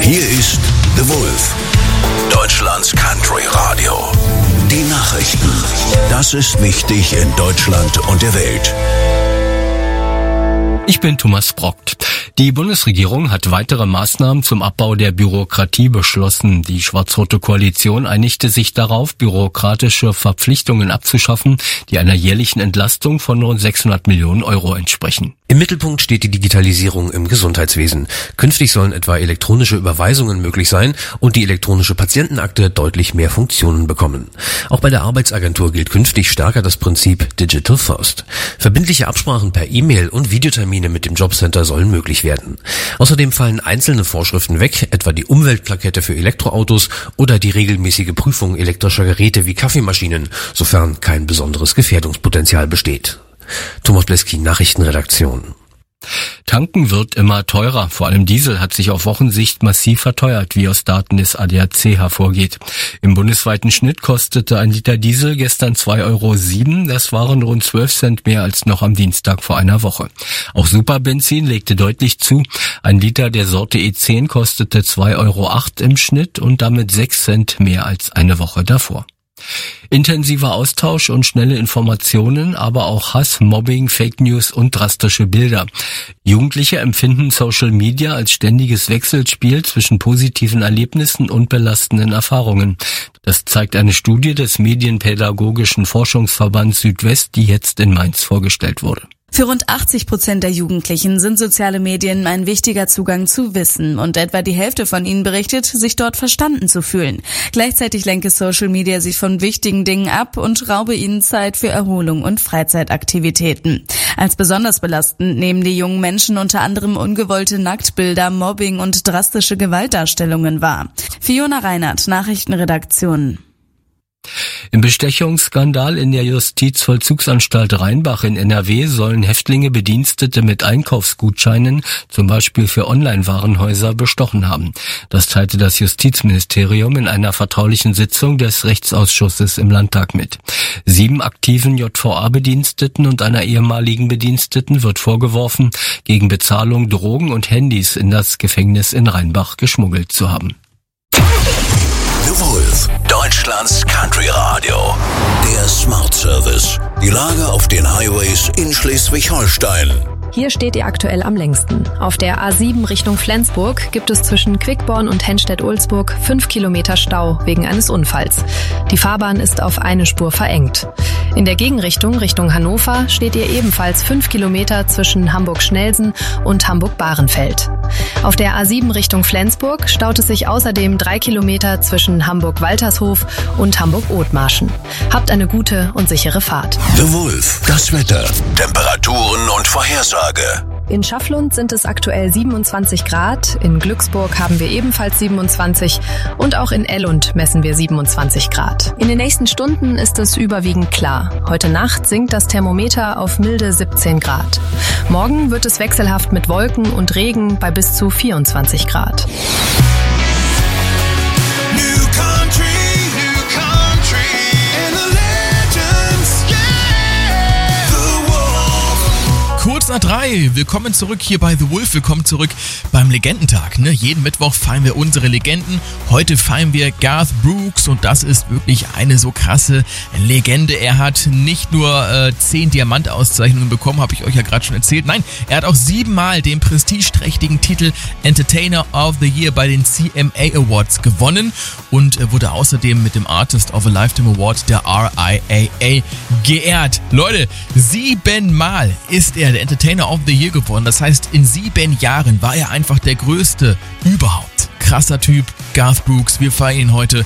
Hier ist The Wolf, Deutschlands Country Radio. Die Nachrichten. Das ist wichtig in Deutschland und der Welt. Ich bin Thomas Brockt. Die Bundesregierung hat weitere Maßnahmen zum Abbau der Bürokratie beschlossen. Die schwarz-rote Koalition einigte sich darauf, bürokratische Verpflichtungen abzuschaffen, die einer jährlichen Entlastung von rund 600 Millionen Euro entsprechen. Im Mittelpunkt steht die Digitalisierung im Gesundheitswesen. Künftig sollen etwa elektronische Überweisungen möglich sein und die elektronische Patientenakte deutlich mehr Funktionen bekommen. Auch bei der Arbeitsagentur gilt künftig stärker das Prinzip Digital First. Verbindliche Absprachen per E-Mail und Videotermine mit dem Jobcenter sollen möglich werden. Außerdem fallen einzelne Vorschriften weg, etwa die Umweltplakette für Elektroautos oder die regelmäßige Prüfung elektrischer Geräte wie Kaffeemaschinen, sofern kein besonderes Gefährdungspotenzial besteht. Thomas Bleski, Nachrichtenredaktion. Tanken wird immer teurer. Vor allem Diesel hat sich auf Wochensicht massiv verteuert, wie aus Daten des ADAC hervorgeht. Im bundesweiten Schnitt kostete ein Liter Diesel gestern 2,07 €. Das waren rund 12 Cent mehr als noch am Dienstag vor einer Woche. Auch Superbenzin legte deutlich zu. Ein Liter der Sorte E10 kostete 2,08 € im Schnitt und damit 6 Cent mehr als eine Woche davor. Intensiver Austausch und schnelle Informationen, aber auch Hass, Mobbing, Fake News und drastische Bilder. Jugendliche empfinden Social Media als ständiges Wechselspiel zwischen positiven Erlebnissen und belastenden Erfahrungen. Das zeigt eine Studie des Medienpädagogischen Forschungsverbands Südwest, die jetzt in Mainz vorgestellt wurde. Für rund 80% der Jugendlichen sind soziale Medien ein wichtiger Zugang zu Wissen und etwa die Hälfte von ihnen berichtet, sich dort verstanden zu fühlen. Gleichzeitig lenke Social Media sie von wichtigen Dingen ab und raube ihnen Zeit für Erholung und Freizeitaktivitäten. Als besonders belastend nehmen die jungen Menschen unter anderem ungewollte Nacktbilder, Mobbing und drastische Gewaltdarstellungen wahr. Fiona Reinhardt, Nachrichtenredaktion. Im Bestechungsskandal in der Justizvollzugsanstalt Rheinbach in NRW sollen Häftlinge Bedienstete mit Einkaufsgutscheinen, zum Beispiel für Online-Warenhäuser, bestochen haben. Das teilte das Justizministerium in einer vertraulichen Sitzung des Rechtsausschusses im Landtag mit. 7 aktiven JVA-Bediensteten und einer ehemaligen Bediensteten wird vorgeworfen, gegen Bezahlung Drogen und Handys in das Gefängnis in Rheinbach geschmuggelt zu haben. The Wolf, Deutschlands Country Radio. Der Smart Service. Die Lage auf den Highways in Schleswig-Holstein. Hier steht ihr aktuell am längsten. Auf der A7 Richtung Flensburg gibt es zwischen Quickborn und Henstedt-Ulzburg 5 Kilometer Stau wegen eines Unfalls. Die Fahrbahn ist auf eine Spur verengt. In der Gegenrichtung, Richtung Hannover, steht ihr ebenfalls 5 Kilometer zwischen Hamburg-Schnelsen und Hamburg-Bahrenfeld. Auf der A7 Richtung Flensburg staut es sich außerdem 3 Kilometer zwischen Hamburg-Waltershof und Hamburg-Othmarschen. Habt eine gute und sichere Fahrt. The Wolf, das Wetter, Temperaturen und Vorhersage. In Schafflund sind es aktuell 27 Grad, in Glücksburg haben wir ebenfalls 27 und auch in Ellund messen wir 27 Grad. In den nächsten Stunden ist es überwiegend klar. Heute Nacht sinkt das Thermometer auf milde 17 Grad. Morgen wird es wechselhaft mit Wolken und Regen bei bis zu 24 Grad. Kurz nach 3, willkommen zurück hier bei The Wolf, willkommen zurück beim Legendentag. Jeden Mittwoch feiern wir unsere Legenden, heute feiern wir Garth Brooks und das ist wirklich eine so krasse Legende. Er hat nicht nur 10 Diamantauszeichnungen bekommen, habe ich euch ja gerade schon erzählt, nein, er hat auch 7-mal den prestigeträchtigen Titel Entertainer of the Year bei den CMA Awards gewonnen und wurde außerdem mit dem Artist of a Lifetime Award der RIAA geehrt. Leute, 7-mal ist er der Entertainer of the Year geworden. Das heißt, in 7 Jahren war er einfach der Größte überhaupt. Krasser Typ, Garth Brooks. Wir feiern ihn heute